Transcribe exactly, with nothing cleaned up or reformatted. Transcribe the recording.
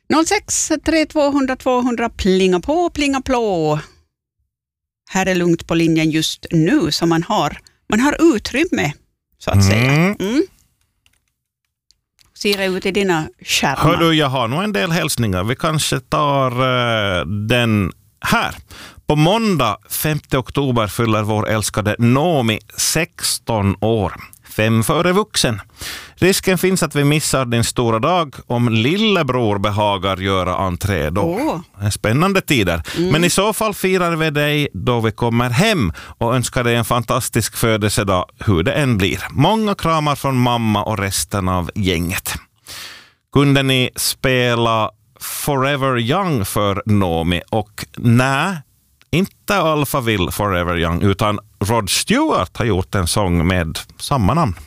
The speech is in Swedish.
noll sex tre två noll noll två noll noll plinga på, plinga plå. Här är lugnt på linjen just nu, så man har, man har utrymme, så att säga. Mm. Ser det ut i dina skärmar? Hör du, jag har nog en del hälsningar. Vi kanske tar uh, den här. På måndag femte oktober fyller vår älskade Nomi sexton år. Fem före vuxen. Risken finns att vi missar din stora dag om lillebror behagar göra entré då. Oh. Spännande tider. Mm. Men i så fall firar vi dig då vi kommer hem och önskar dig en fantastisk födelsedag hur det än blir. Många kramar från mamma och resten av gänget. Kunde ni spela Forever Young för Nomi? Och nej, inte Alphaville Forever Young, utan Rod Stewart har gjort en sång med samma namn.